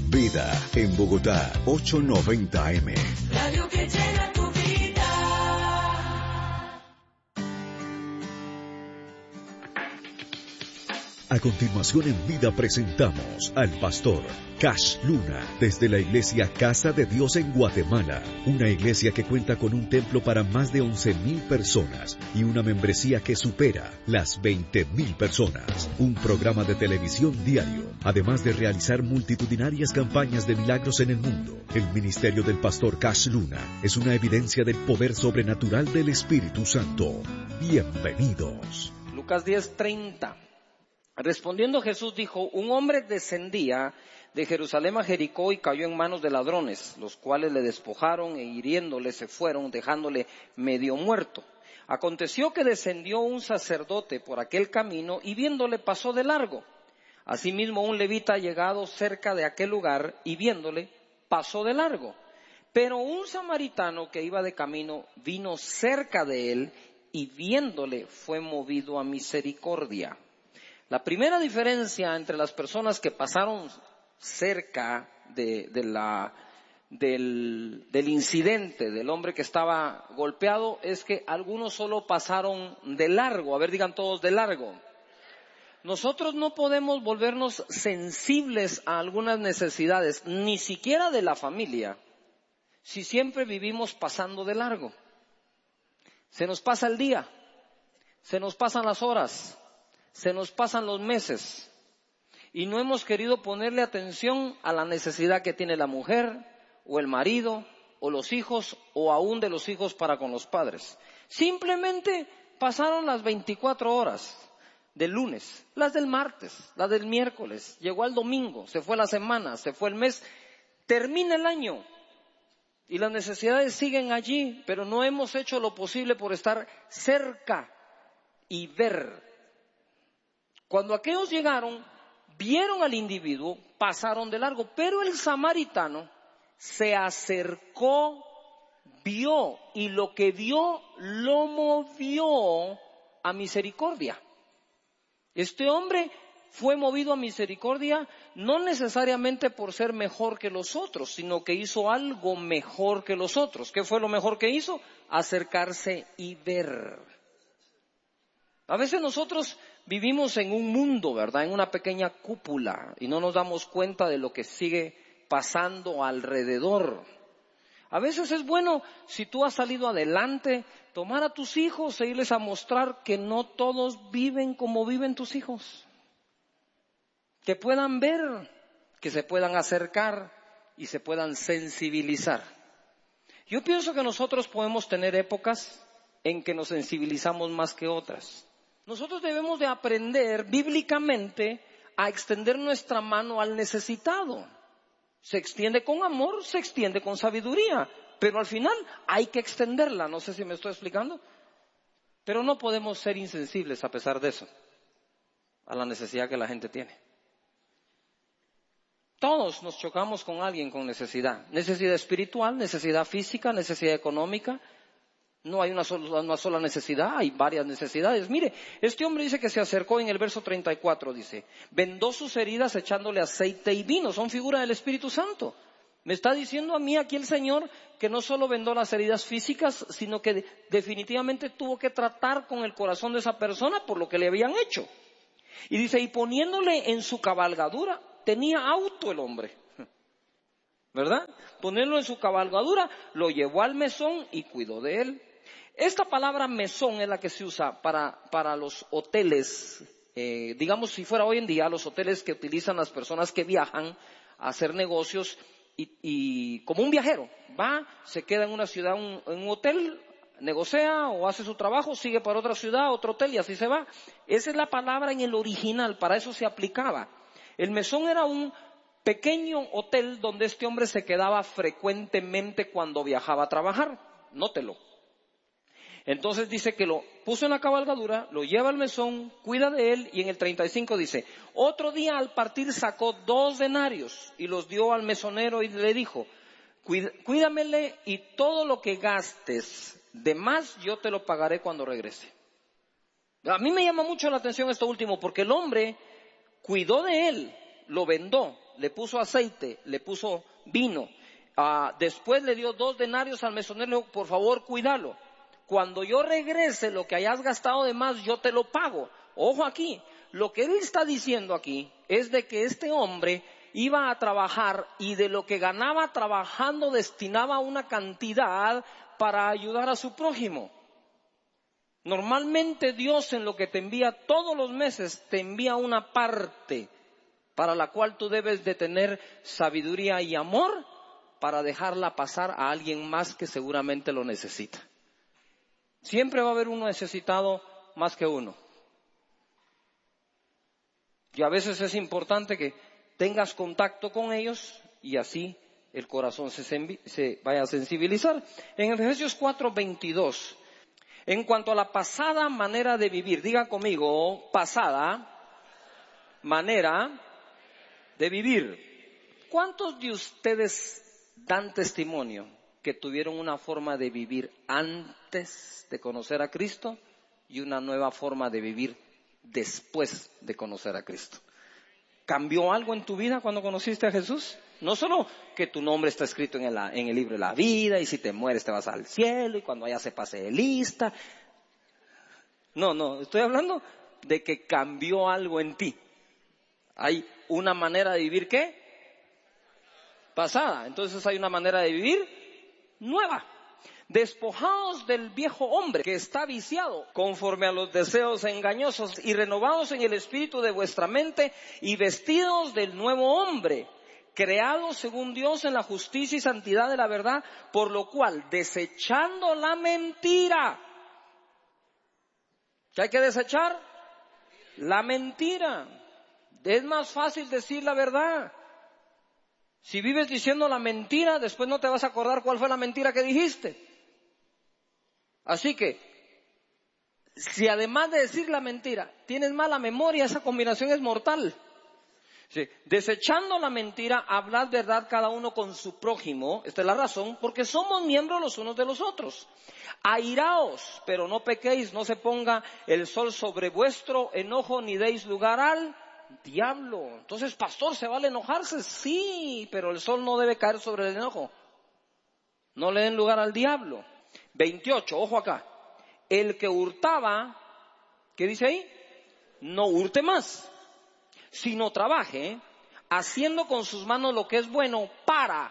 Vida en Bogotá, 890 AM. Radio que llena tu vida. A continuación en Vida presentamos al pastor Cash Luna desde la iglesia Casa de Dios en Guatemala, una iglesia que cuenta con un templo para más de 11,000 personas y una membresía que supera las 20,000 personas, un programa de televisión diario, además de realizar multitudinarias campañas de milagros en el mundo. El ministerio del pastor Cash Luna es una evidencia del poder sobrenatural del Espíritu Santo. Bienvenidos. Lucas 10:30. Respondiendo Jesús dijo: un hombre descendía de Jerusalén a Jericó y cayó en manos de ladrones, los cuales le despojaron e hiriéndole se fueron, dejándole medio muerto. Aconteció que descendió un sacerdote por aquel camino y viéndole pasó de largo. Asimismo un levita llegado cerca de aquel lugar y viéndole pasó de largo. Pero un samaritano que iba de camino vino cerca de él y viéndole fue movido a misericordia. La primera diferencia entre las personas que pasaron cerca del incidente del hombre que estaba golpeado es que algunos solo pasaron de largo. A ver, digan todos de largo. Nosotros no podemos volvernos sensibles a algunas necesidades, ni siquiera de la familia, si siempre vivimos pasando de largo. Se nos pasa el día, se nos pasan las horas, se nos pasan los meses y no hemos querido ponerle atención a la necesidad que tiene la mujer o el marido o los hijos o aún de los hijos para con los padres. Simplemente pasaron las 24 horas del lunes, las del martes, las del miércoles, llegó el domingo, se fue la semana, se fue el mes, termina el año y las necesidades siguen allí, pero no hemos hecho lo posible por estar cerca y ver. Cuando aquellos llegaron, vieron al individuo, pasaron de largo, pero el samaritano se acercó, vio, y lo que vio lo movió a misericordia. Este hombre fue movido a misericordia no necesariamente por ser mejor que los otros, sino que hizo algo mejor que los otros. ¿Qué fue lo mejor que hizo? Acercarse y ver. A veces nosotros vivimos en un mundo, ¿verdad? En una pequeña cúpula y no nos damos cuenta de lo que sigue pasando alrededor. A veces es bueno, si tú has salido adelante, tomar a tus hijos e irles a mostrar que no todos viven como viven tus hijos. Que puedan ver, que se puedan acercar y se puedan sensibilizar. Yo pienso que nosotros podemos tener épocas en que nos sensibilizamos más que otras. Nosotros debemos de aprender bíblicamente a extender nuestra mano al necesitado. Se extiende con amor, se extiende con sabiduría, pero al final hay que extenderla. No sé si me estoy explicando, pero no podemos ser insensibles a pesar de eso, a la necesidad que la gente tiene. Todos nos chocamos con alguien con necesidad espiritual, necesidad física, necesidad económica. No hay una sola necesidad, hay varias necesidades. Mire, este hombre dice que se acercó en el verso 34, dice, vendó sus heridas echándole aceite y vino, son figura del Espíritu Santo. Me está diciendo a mí aquí el Señor que no solo vendó las heridas físicas, sino que definitivamente tuvo que tratar con el corazón de esa persona por lo que le habían hecho. Y dice, y poniéndole en su cabalgadura, tenía auto el hombre, ¿verdad? Ponerlo en su cabalgadura, lo llevó al mesón y cuidó de él. Esta palabra mesón es la que se usa para los hoteles, digamos si fuera hoy en día, los hoteles que utilizan las personas que viajan a hacer negocios y como un viajero, va, se queda en una ciudad, en un hotel, negocia o hace su trabajo, sigue para otra ciudad, otro hotel y así se va. Esa es la palabra en el original, para eso se aplicaba. El mesón era un pequeño hotel donde este hombre se quedaba frecuentemente cuando viajaba a trabajar. Nótelo. Entonces dice que lo puso en la cabalgadura, lo lleva al mesón, cuida de él, y en el 35 dice, otro día al partir sacó 2 denarios y los dio al mesonero y le dijo, cuídamele y todo lo que gastes de más yo te lo pagaré cuando regrese. A mí me llama mucho la atención esto último porque el hombre cuidó de él, lo vendó, le puso aceite, le puso vino. Después le dio 2 denarios al mesonero, le dijo, por favor, cuídalo. Cuando yo regrese, lo que hayas gastado de más, yo te lo pago. Ojo aquí, lo que él está diciendo aquí es de que este hombre iba a trabajar y de lo que ganaba trabajando destinaba una cantidad para ayudar a su prójimo. Normalmente Dios en lo que te envía todos los meses te envía una parte para la cual tú debes de tener sabiduría y amor para dejarla pasar a alguien más que seguramente lo necesita. Siempre va a haber uno necesitado más que uno. Y a veces es importante que tengas contacto con ellos y así el corazón se vaya a sensibilizar. En Efesios 4:22, en cuanto a la pasada manera de vivir, diga conmigo, pasada manera de vivir. ¿Cuántos de ustedes dan testimonio que tuvieron una forma de vivir antes de conocer a Cristo y una nueva forma de vivir después de conocer a Cristo? ¿Cambió algo en tu vida cuando conociste a Jesús? No solo que tu nombre está escrito en el libro de la vida y si te mueres te vas al cielo y cuando allá se pase de lista. No, estoy hablando de que cambió algo en ti. Hay una manera de vivir ¿qué? Pasada. Entonces hay una manera de vivir nueva. Despojaos del viejo hombre que está viciado conforme a los deseos engañosos y renovados en el espíritu de vuestra mente y vestidos del nuevo hombre, creados según Dios en la justicia y santidad de la verdad, por lo cual desechando la mentira. ¿Qué hay que desechar? La mentira. Es más fácil decir la verdad. Si vives diciendo la mentira, después no te vas a acordar cuál fue la mentira que dijiste. Así que, si además de decir la mentira, tienes mala memoria, esa combinación es mortal. Sí. Desechando la mentira, hablad verdad cada uno con su prójimo. Esta es la razón, porque somos miembros los unos de los otros. Airaos, pero no pequéis, no se ponga el sol sobre vuestro enojo, ni deis lugar al diablo. Entonces, pastor, ¿se vale enojarse? Sí, pero el sol no debe caer sobre el enojo. No le den lugar al diablo. 28, ojo acá. El que hurtaba, ¿qué dice ahí? No hurte más, sino trabaje, haciendo con sus manos lo que es bueno para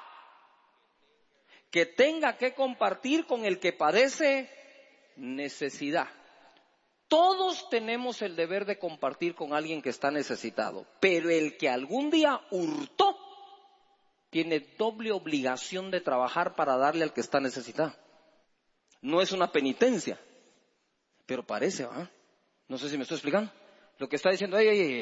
que tenga que compartir con el que padece necesidad. Todos tenemos el deber de compartir con alguien que está necesitado, pero el que algún día hurtó tiene doble obligación de trabajar para darle al que está necesitado. No es una penitencia, pero parece, ¿ah? No sé si me estoy explicando. Lo que está diciendo,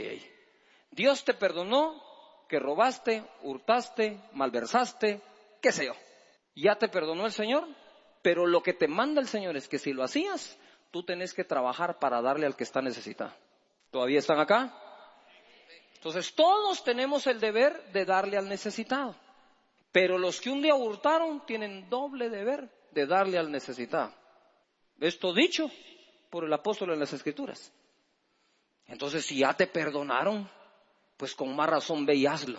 Dios te perdonó que robaste, hurtaste, malversaste, qué sé yo. Ya te perdonó el Señor, pero lo que te manda el Señor es que si lo hacías, tú tenés que trabajar para darle al que está necesitado. ¿Todavía están acá? Entonces todos tenemos el deber de darle al necesitado. Pero los que un día hurtaron tienen doble deber de darle al necesitado. Esto dicho por el apóstol en las Escrituras. Entonces, si ya te perdonaron, pues con más razón ve y hazlo.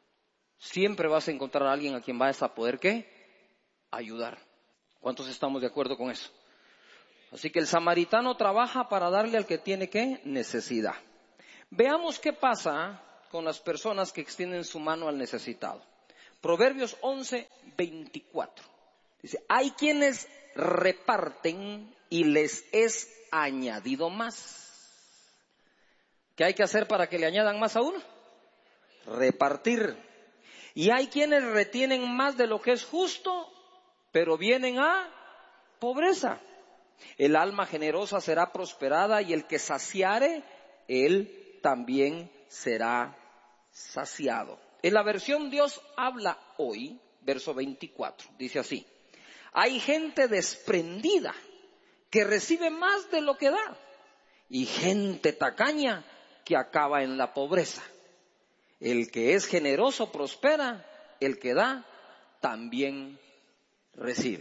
Siempre vas a encontrar a alguien a quien vas a poder, ¿qué? Ayudar. ¿Cuántos estamos de acuerdo con eso? Así que el samaritano trabaja para darle al que tiene, ¿qué? Necesidad. Veamos qué pasa con las personas que extienden su mano al necesitado. Proverbios 11:24. Dice, hay quienes reparten y les es añadido más. ¿Qué hay que hacer para que le añadan más a uno? Repartir. Y hay quienes retienen más de lo que es justo, pero vienen a pobreza. El alma generosa será prosperada y el que saciare, él también será saciado. En la versión Dios habla hoy, verso 24, dice así. Hay gente desprendida que recibe más de lo que da y gente tacaña que acaba en la pobreza. El que es generoso prospera, el que da también recibe.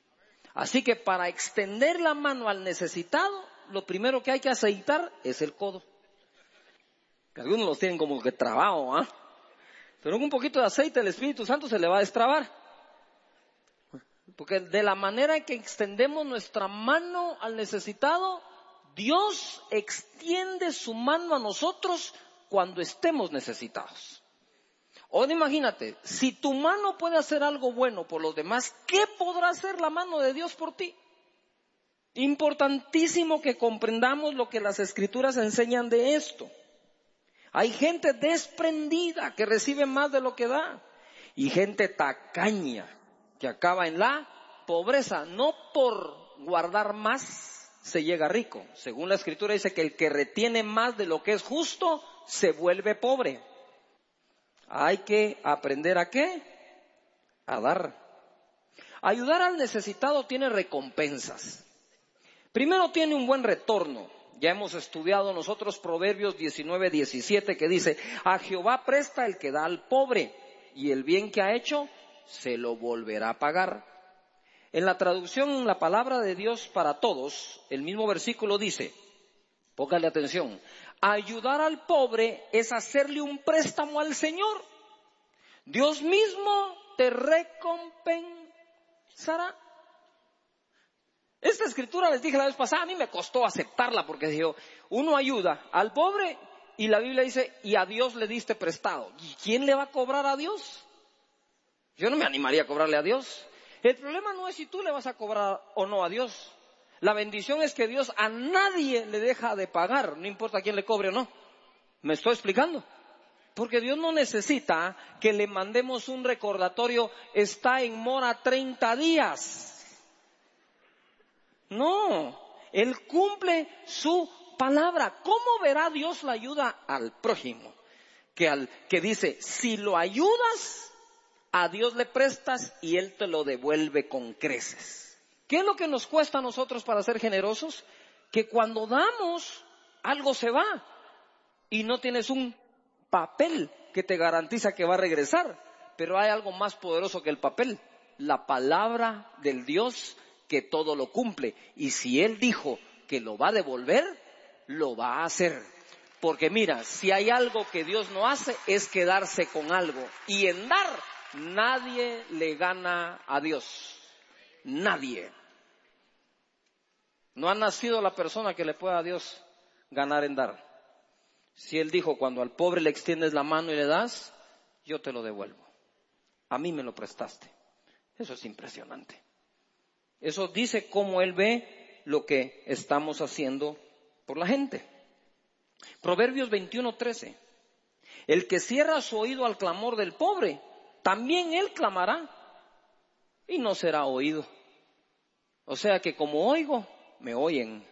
Así que para extender la mano al necesitado, lo primero que hay que aceitar es el codo. Que algunos los tienen como que trabado, ¿ah? Pero con un poquito de aceite el Espíritu Santo se le va a destrabar. Porque de la manera en que extendemos nuestra mano al necesitado, Dios extiende su mano a nosotros cuando estemos necesitados. Ahora imagínate, si tu mano puede hacer algo bueno por los demás, ¿qué podrá hacer la mano de Dios por ti? Importantísimo que comprendamos lo que las Escrituras enseñan de esto. Hay gente desprendida que recibe más de lo que da y gente tacaña que acaba en la pobreza. No por guardar más se llega rico. Según la Escritura dice que el que retiene más de lo que es justo se vuelve pobre. Hay que aprender ¿a qué? A dar. Ayudar al necesitado tiene recompensas. Primero tiene un buen retorno. Ya hemos estudiado nosotros Proverbios 19:17 que dice: a Jehová presta el que da al pobre, y el bien que ha hecho se lo volverá a pagar. En la traducción, la palabra de Dios para todos, el mismo versículo dice, póngale atención, ayudar al pobre es hacerle un préstamo al Señor. Dios mismo te recompensará. Esta escritura, les dije la vez pasada, a mí me costó aceptarla porque dijo, uno ayuda al pobre y la Biblia dice, y a Dios le diste prestado. ¿Y quién le va a cobrar a Dios? Yo no me animaría a cobrarle a Dios. El problema no es si tú le vas a cobrar o no a Dios. La bendición es que Dios a nadie le deja de pagar, no importa quién le cobre o no. ¿Me estoy explicando? Porque Dios no necesita que le mandemos un recordatorio, está en mora 30 días. No, Él cumple su palabra. ¿Cómo verá Dios la ayuda al prójimo? Que dice, si lo ayudas, a Dios le prestas y Él te lo devuelve con creces. ¿Qué es lo que nos cuesta a nosotros para ser generosos? Que cuando damos, algo se va y no tienes un papel que te garantiza que va a regresar. Pero hay algo más poderoso que el papel, la palabra del Dios que todo lo cumple. Y si Él dijo que lo va a devolver, lo va a hacer. Porque mira, si hay algo que Dios no hace, es quedarse con algo. Y en dar, nadie le gana a Dios. Nadie. No ha nacido la persona que le pueda a Dios ganar en dar. Si Él dijo, cuando al pobre le extiendes la mano y le das, yo te lo devuelvo. A mí me lo prestaste. Eso es impresionante. Eso dice cómo Él ve lo que estamos haciendo por la gente. Proverbios 21:13. El que cierra su oído al clamor del pobre, también él clamará y no será oído. O sea que como oigo, me oyen.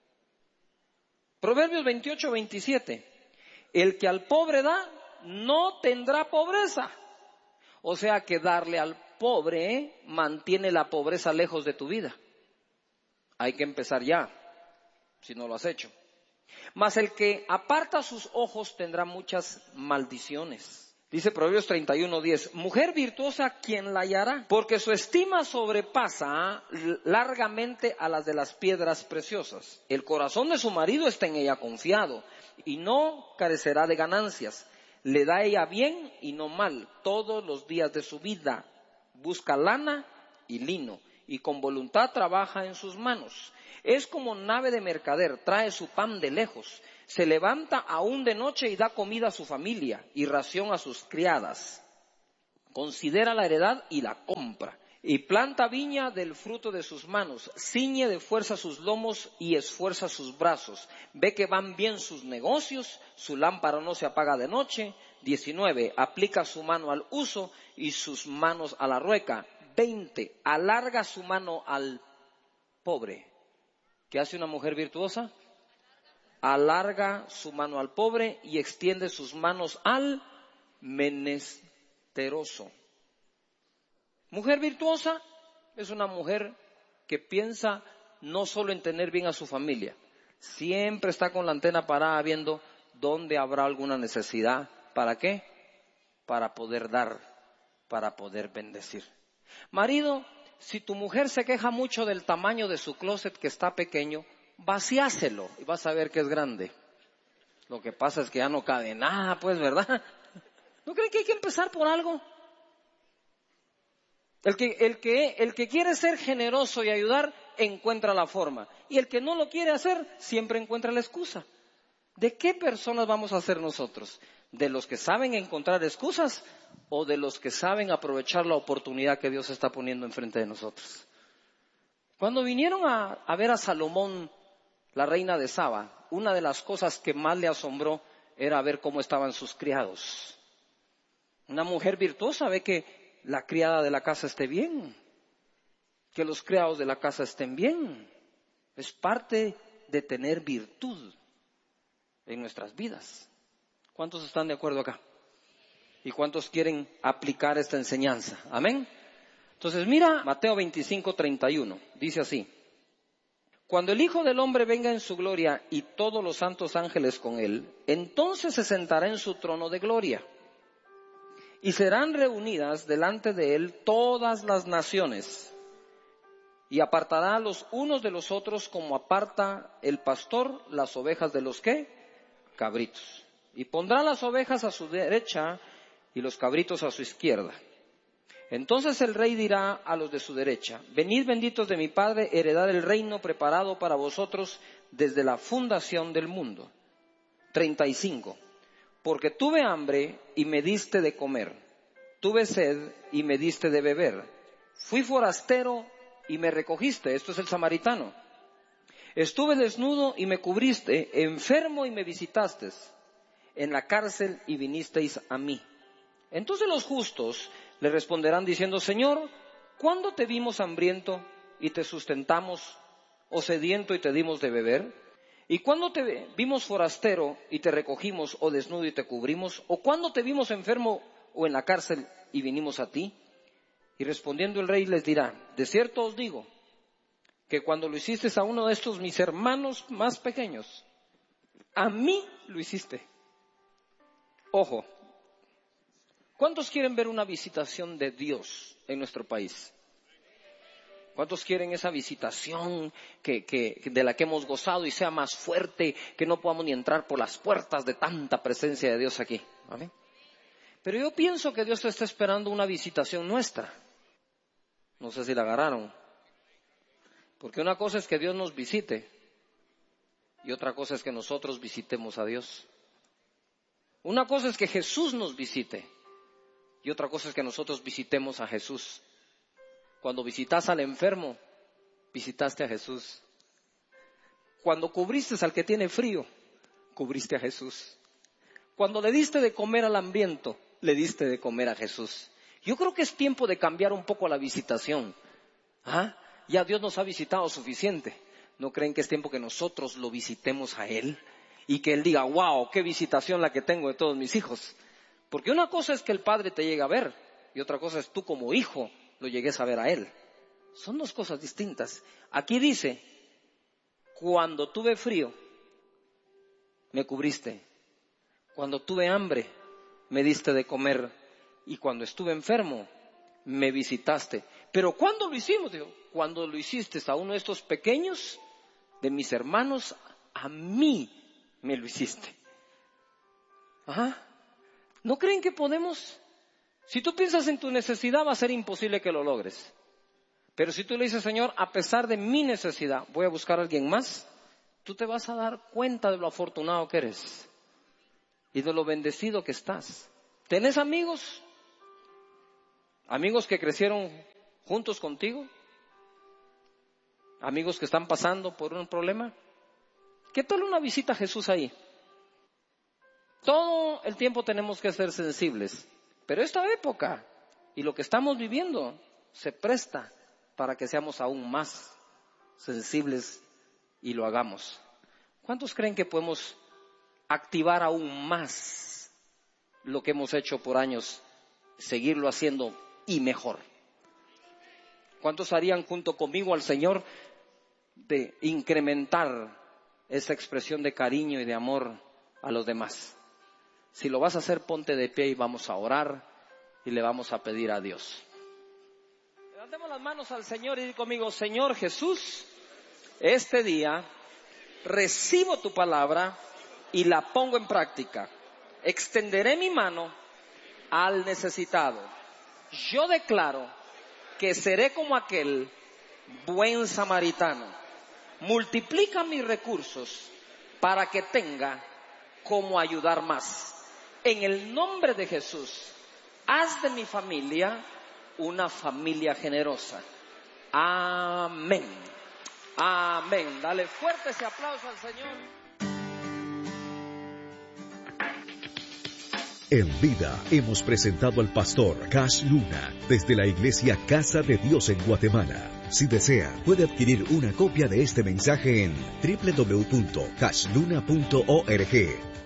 Proverbios 28:27. El que al pobre da, no tendrá pobreza. O sea que darle al pobre mantiene la pobreza lejos de tu vida. Hay que empezar ya, si no lo has hecho. Mas el que aparta sus ojos tendrá muchas maldiciones. Dice Proverbios 31:10, mujer virtuosa, ¿quién la hallará? Porque su estima sobrepasa largamente a las de las piedras preciosas. El corazón de su marido está en ella confiado y no carecerá de ganancias. Le da ella bien y no mal todos los días de su vida. Busca lana y lino y con voluntad trabaja en sus manos. Es como nave de mercader, trae su pan de lejos. Se levanta aún de noche y da comida a su familia y ración a sus criadas. Considera la heredad y la compra. Y planta viña del fruto de sus manos. Ciñe de fuerza sus lomos y esfuerza sus brazos. Ve que van bien sus negocios, su lámpara no se apaga de noche. 19. Aplica su mano al uso y sus manos a la rueca. 20. Alarga su mano al pobre. ¿Qué hace una mujer virtuosa? Alarga su mano al pobre y extiende sus manos al menesteroso. Mujer virtuosa es una mujer que piensa no solo en tener bien a su familia, siempre está con la antena parada viendo dónde habrá alguna necesidad. ¿Para qué? Para poder dar, para poder bendecir. Marido, si tu mujer se queja mucho del tamaño de su closet que está pequeño, vacíaselo y vas a ver que es grande. Lo que pasa es que ya no cabe nada, pues, ¿verdad? ¿No creen que hay que empezar por algo? El que quiere ser generoso y ayudar, encuentra la forma. Y el que no lo quiere hacer, siempre encuentra la excusa. ¿De qué personas vamos a ser nosotros? ¿De los que saben encontrar excusas o de los que saben aprovechar la oportunidad que Dios está poniendo enfrente de nosotros? Cuando vinieron a ver a Salomón, la reina de Saba, una de las cosas que más le asombró era ver cómo estaban sus criados. Una mujer virtuosa ve que la criada de la casa esté bien, que los criados de la casa estén bien. Es parte de tener virtud en nuestras vidas. ¿Cuántos están de acuerdo acá? ¿Y cuántos quieren aplicar esta enseñanza? Amén. Entonces mira Mateo 25:31, dice así: cuando el Hijo del Hombre venga en su gloria y todos los santos ángeles con él, entonces se sentará en su trono de gloria. Y serán reunidas delante de él todas las naciones, y apartará a los unos de los otros como aparta el pastor las ovejas de los ¿qué? Cabritos. Y pondrá las ovejas a su derecha y los cabritos a su izquierda. Entonces el rey dirá a los de su derecha: venid benditos de mi Padre, heredad el reino preparado para vosotros desde la fundación del mundo. 35. Porque tuve hambre y me diste de comer, tuve sed y me diste de beber, fui forastero y me recogiste. Esto es el samaritano. Estuve desnudo y me cubriste, enfermo y me visitaste, en la cárcel y vinisteis a mí. Entonces los justos le responderán diciendo: Señor, ¿cuándo te vimos hambriento y te sustentamos, o sediento y te dimos de beber? ¿Y cuándo te vimos forastero y te recogimos, o desnudo y te cubrimos? ¿O cuándo te vimos enfermo o en la cárcel y vinimos a ti? Y respondiendo el rey les dirá: de cierto os digo, que cuando lo hiciste a uno de estos mis hermanos más pequeños, a mí lo hiciste. Ojo, ¿cuántos quieren ver una visitación de Dios en nuestro país? ¿Cuántos quieren esa visitación de la que hemos gozado y sea más fuerte, que no podamos ni entrar por las puertas de tanta presencia de Dios aquí? ¿Amén? Pero yo pienso que Dios está esperando una visitación nuestra. No sé si la agarraron. Porque una cosa es que Dios nos visite y otra cosa es que nosotros visitemos a Dios. Una cosa es que Jesús nos visite y otra cosa es que nosotros visitemos a Jesús. Cuando visitas al enfermo, visitaste a Jesús. Cuando cubriste al que tiene frío, cubriste a Jesús. Cuando le diste de comer al hambriento, le diste de comer a Jesús. Yo creo que es tiempo de cambiar un poco la visitación. ¿Ah? Ya Dios nos ha visitado suficiente. ¿No creen que es tiempo que nosotros lo visitemos a Él? Y que Él diga: wow, qué visitación la que tengo de todos mis hijos. Porque una cosa es que el Padre te llegue a ver y otra cosa es tú como hijo lo llegues a ver a Él. Son dos cosas distintas. Aquí dice: cuando tuve frío, me cubriste. Cuando tuve hambre, me diste de comer. Y cuando estuve enfermo, me visitaste. Pero ¿cuándo lo hicimos? Digo, cuando lo hiciste a uno de estos pequeños, de mis hermanos, a mí me lo hiciste. Ajá. ¿No creen que podemos? Si tú piensas en tu necesidad, va a ser imposible que lo logres. Pero si tú le dices: Señor, a pesar de mi necesidad, voy a buscar a alguien más, tú te vas a dar cuenta de lo afortunado que eres y de lo bendecido que estás. ¿Tenés amigos? ¿Amigos que crecieron juntos contigo? ¿Amigos que están pasando por un problema? ¿Qué tal una visita a Jesús ahí? Todo el tiempo tenemos que ser sensibles, pero esta época y lo que estamos viviendo se presta para que seamos aún más sensibles y lo hagamos. ¿Cuántos creen que podemos activar aún más lo que hemos hecho por años, seguirlo haciendo y mejor? ¿Cuántos harían junto conmigo al Señor de incrementar esa expresión de cariño y de amor a los demás? Si lo vas a hacer, ponte de pie y vamos a orar y le vamos a pedir a Dios. Levantemos las manos al Señor y di conmigo: Señor Jesús, este día recibo tu palabra y la pongo en práctica. Extenderé mi mano al necesitado. Yo declaro que seré como aquel buen samaritano. Multiplica mis recursos para que tenga cómo ayudar más. En el nombre de Jesús, haz de mi familia una familia generosa. Amén. Amén. Dale fuerte ese aplauso al Señor. En vida hemos presentado al pastor Cash Luna desde la iglesia Casa de Dios en Guatemala. Si desea, puede adquirir una copia de este mensaje en www.cashluna.org